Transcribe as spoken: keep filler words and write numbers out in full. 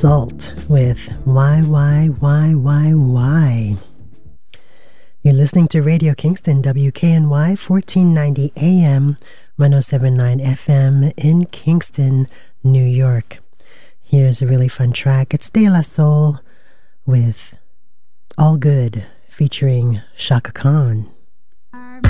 Salt with Why, Why, Why, Why, Why. You're listening to Radio Kingston, W K N Y, fourteen ninety A M, one oh seven point nine F M in Kingston, New York. Here's a really fun track. It's De La Soul with All Good featuring Chaka Khan.